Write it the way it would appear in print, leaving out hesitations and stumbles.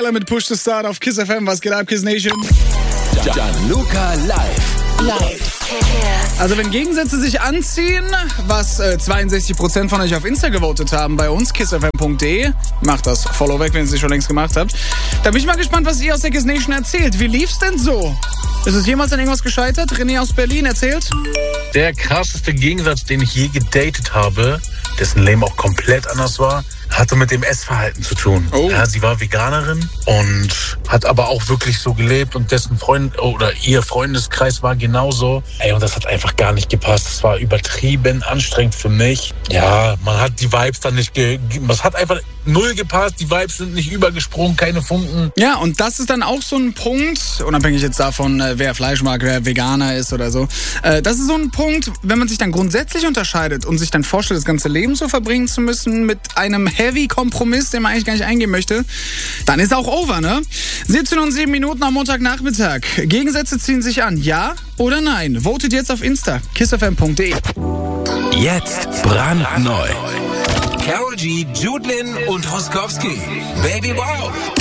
Keller mit Push to Start auf KISS FM. Was geht ab, KISS Nation? Gianluca live. Also wenn Gegensätze sich anziehen, was 62% von euch auf Insta gewotet haben bei uns, kissfm.de, macht das Follow weg, wenn ihr es nicht schon längst gemacht habt. Da bin ich mal gespannt, was ihr aus der KISS Nation erzählt. Wie lief's denn so? Ist es jemals an irgendwas gescheitert? René aus Berlin erzählt. Der krasseste Gegensatz, den ich je gedatet habe, dessen Leben auch komplett anders war, hatte mit dem Essverhalten zu tun. Oh. Ja, sie war Veganerin und hat aber auch wirklich so gelebt und dessen Freund oder ihr Freundeskreis war genauso. Und das hat einfach gar nicht gepasst. Das war übertrieben anstrengend für mich. Ja, man hat die Vibes dann nicht das hat einfach null gepasst. Die Vibes sind nicht übergesprungen, keine Funken. Ja, und das ist dann auch so ein Punkt, unabhängig jetzt davon, wer Fleisch mag, wer Veganer ist oder so. Das ist so ein Punkt, wenn man sich dann grundsätzlich unterscheidet und sich dann vorstellt, das ganze Leben so verbringen zu müssen mit einem Heavy-Kompromiss, den man eigentlich gar nicht eingehen möchte, dann ist auch over, ne? 17 und 7 Minuten am Montagnachmittag. Gegensätze ziehen sich an, ja oder nein? Votet jetzt auf Insta, kissfm.de. Jetzt brandneu. Karol G, Jude Lynn und Roskowski. Baby Wow.